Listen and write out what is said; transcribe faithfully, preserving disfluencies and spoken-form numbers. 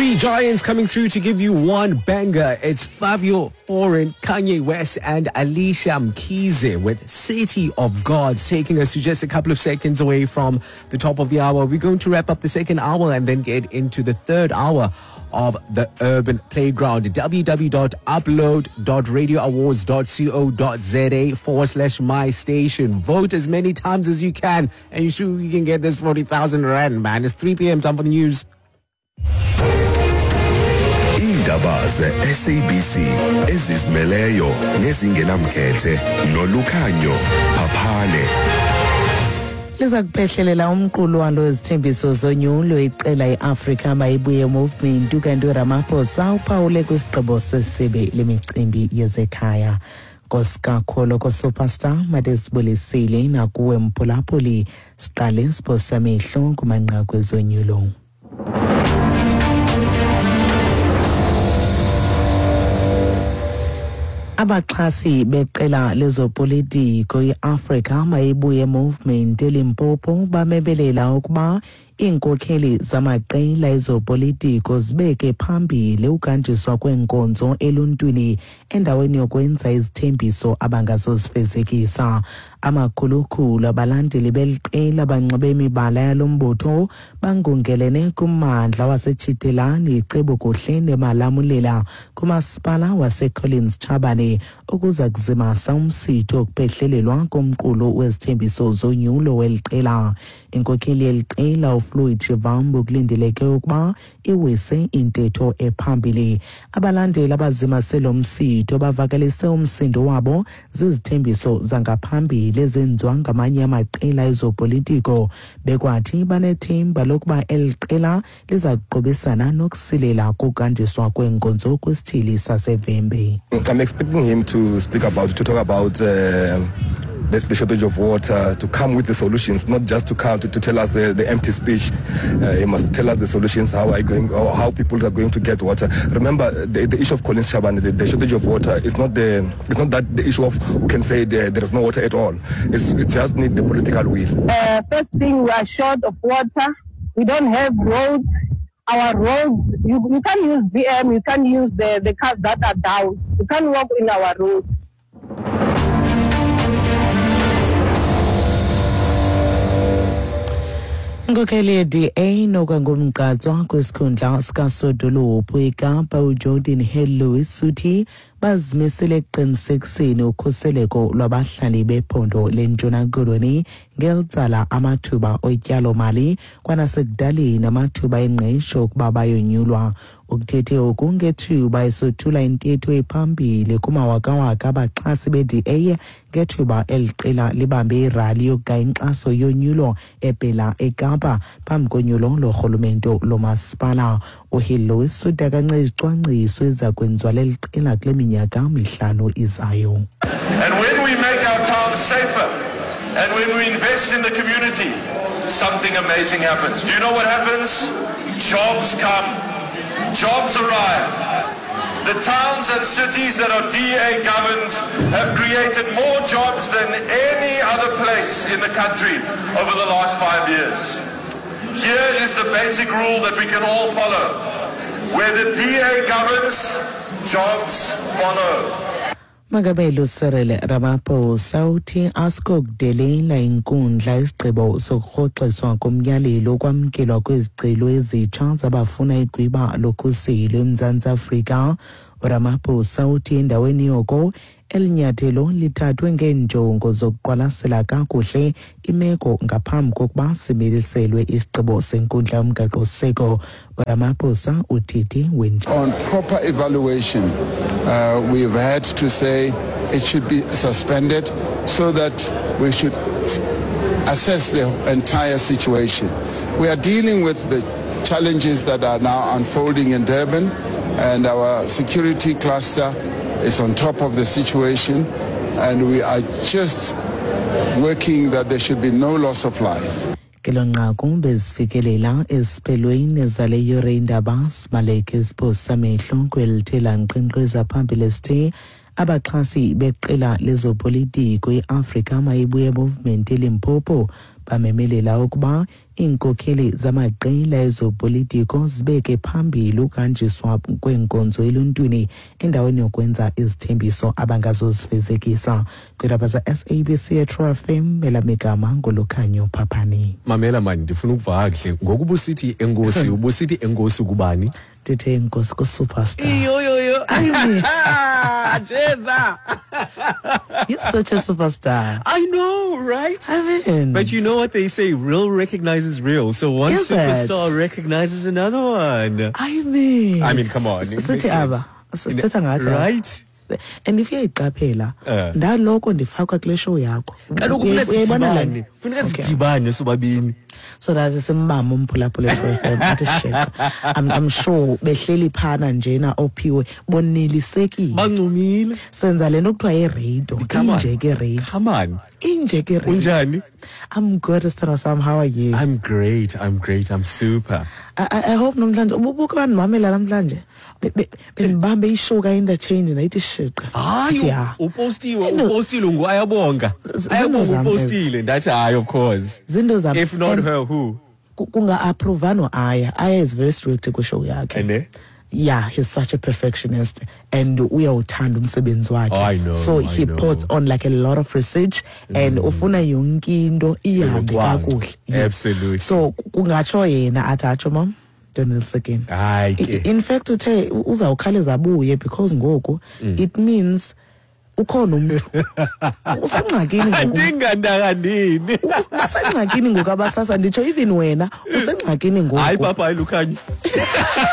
Three giants coming through to give you one banger. It's Fabio Foreign, Kanye West, and Alicia Mkhize with City of Gods, taking us to just a couple of seconds away from the top of the hour. We're going to wrap up the second hour and then get into the third hour of the Urban Playground. www.upload.radioawards.co.za forward slash my station. Vote as many times as you can, and you sure you can get this forty thousand rand, man. It's three p.m. time for the news. Indaba ze-S A B C ezizimeleyo nezingenamkhethe noLukhanyo Phaphane. Liza kuphehlelela umqulu walo wezithembiso zonyulo iqela iAfrica Mayibuye Movement ukanti uRamaphosa uphawule kwisigqibo sesebe lemicimbi yezekhaya. Koskakholo kosuperstar Madesibulisile nakuwe mphulaphuli siqale siphosa amehlo kumanqaku ezonyulo. Abaxhasi beqela lezopolitiko iAfrica Mayibuye Movement eLimpopo bamebelela ukuba iinkokheli zamaqela ezopolitiko zibeke phambili ukanjiswa kwenkonzo eluntwini endaweni yokwenza izithembiso abangazozifezekisa. Amakhulukhulu abalandeli beliqela banxibe imibala yalombutho bangungelene kummandla waseChitelani icebo kuhle nemalamulela kumasipala waseCollins Chabane ukuza kuzimasa umsitho wokuphehlelelwa komqulu wezithembiso zonyulo weliqela. Inkokheli yeliqela uFloyd Shivambu kulindeleke ukuba iwise intetho ephambili. Abalandeli abazimase lo msitho bavakalise umsindo wabo zizithembiso zangaphambili lezenziwa ngamanye amaqela ezopolitiko, bekwathi banethemba lokuba eliqela liza kuqobisana nokusilela kukanjiswa kwenkonzo kwisithili saseVembe. I'm expecting him to speak about, to talk about uh, the, the shortage of water, to come with the solutions, not just to come to, to tell us the, the empty speech. Uh, he must tell us the solutions, how are going, or how people are going to get water. Remember, the, the issue of Collins Chabane, the, the shortage of water is not the it's not that the issue of who can say the, there is no water at all. It's, it just need the political will. Uh, first thing, we are short of water. We don't have roads. Our roads, you, you can't use B M, you can't use the, the cars that are down. You can't walk in our roads. Inkokheli ye-D A nokwangumgqatswa kwisikhundla sikasodolophu eKapa uJordan Hale-Lewis uthi bazimisele ekuqinisekiseni ukhuseleko lwabahlali bephondo lentshona koloni ngelitsala amathuba otyalo-mali kwanasekudaleni amathuba engqesho ukuba bayonyulwa. Ukuthethe oku ngethuba esothula intetho ephambili kumawakawaka abaxhasi be-D A ngethuba eliqela libambe irali yokugaya inkxaso yonyulo eBhela eKapa phambi konyulo lorhulumente lomasipala. uHale-Lewis udakanca izicwangciso ezakwenziwa leliqela kule minyaka mihlanu izayo. And when we make our towns safer and when we invest in the community, something amazing happens. Do you know what happens? Jobs come. Jobs arrive. The towns and cities that are D A governed have created more jobs than any other place in the country over the last five years. Here is the basic rule that we can all follow. Where the D A governs, jobs follow. Magabelo Cyril Ramaphosa uthi asikokudelela inkundla isigqibo sokurhoxiswa komyalelo kwamkelwa kwezicelo ezitsha zabafuna igwiba lokhuselo eMzantsi Afrika. uRamaphosa uthi endaweni yoko elinyathelo lithathwe ngeenjongo zokuqwalasela kakuhle imeko ngaphambi kokuba similiselwe isigqibo senkundla yomgaqo-siseko. uRamaphosa uthethe wenje. On proper evaluation, uh, we've had to say it should be suspended so that we should assess the entire situation. We are dealing with the challenges that are now unfolding in Durban, and our security cluster is on top of the situation, and we are just working that there should be no loss of life. Kelonqaku bezifikelela esiphelweni zale yure indaba sibaleke isiphosa amehlo kwelithela nkqenkqeza phambili sithe abaxhasi beqela lezopolitiko iAfrica Mayibuye Movement eLimpopo bamemelela ukuba iinkokheli zamaqela ezopolitiko zibeke phambili ukanjiswa kwenkonzo eluntwini endaweni yokwenza izithembiso abangazozifezekisa. Kwiindaba za-S A B C eTruth F M, elamigama nguLukhanyo Phaphane. Mamela mani, ndifuna ukuva kakuhle. Ngoku ubusithi enkosi, ubusithi enkosi kubani? Ndithe enkosi ku-superstar. Yo yo yo. Ayimi. Jeza. You're such a superstar. I know, right? I mean. But you know what they say, real recognizes real. So one Is superstar it? recognizes another one. I mean. I mean, come on. It makes Sithi sense. aba. Sithetha ngathi. Right? And if uyayiqaphela, Uh. ndaloko ndifakwa kule show yakho. Kaloku Uye- funeka uyayibona le sidibane. nto? Funeka Okay. sidibane sobabini. So that simbamba umphulaphula eTruth F M athi shit. I'm I'm sure behleli phana njena ophiwe bonelisekile. Bancumile. Senza lento kuthiwa i-radio. Come on. Inje ke radio. Come on. Inje ke radio. Unjani? I'm good, Sithando Sam. How are you? I'm great. I'm great. I'm super. I, I, I hope namhlanje ububuka bandimamela namhlanje. Be- be- Bendibambe ishow ka-interchange nayithi shit. Hayi, Yeah. upostiwe, Zinto- upostile ngu ayabonga. zinto Ayabonga zam upostile. That's hayi, of course. Zinto zam. If not And her, who? ku- kunga-approva no-Aya. Aya is very strict kwishow yakhe. And eh? Yeah, he's such a perfectionist and uyawuthanda umsebenzi wakhe. Oh, I know, So I he know. puts on like a lot of research and ufuna yonke into ihambe Elokwanga. kakuhle. Yeah. Absolutely. So kungatsho yena athi atsho mam ndonelisekeni. Hayi I- ke. In fact uthe uzawukhaleza abuye because ngoku it means ukhona umuntu usengxakini ngoku. Andingandakandini. Usengxakini ngoku abasasa nditsho even wena usengxakini ngoku. Hayi papa, Lukhanyo.